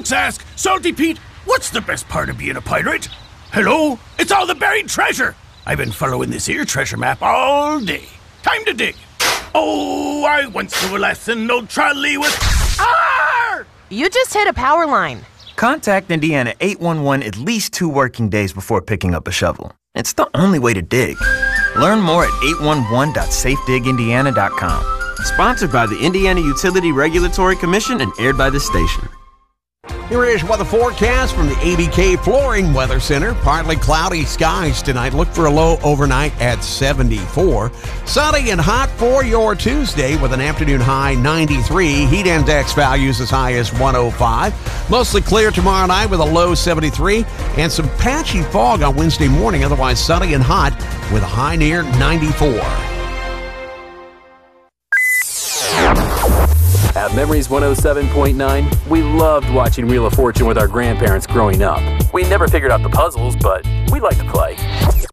Folks ask, Salty Pete, what's the best part of being a pirate? Hello? It's all the buried treasure. I've been following this here treasure map all day. Time to dig. Oh, I once knew a lesson, old trolley was... Arr! You just hit a power line. Contact Indiana 811 at least 2 working days before picking up a shovel. It's the only way to dig. Learn more at 811.safedigindiana.com. Sponsored by the Indiana Utility Regulatory Commission and aired by this station. Here is weather forecast from the ABK Flooring Weather Center. Partly cloudy skies tonight. Look for a low overnight at 74. Sunny and hot for your Tuesday with an afternoon high 93. Heat index values as high as 105. Mostly clear tomorrow night with a low 73. And some patchy fog on Wednesday morning. Otherwise sunny and hot with a high near 94. At Memories 107.9, we loved watching Wheel of Fortune with our grandparents growing up. We never figured out the puzzles, but we liked to play.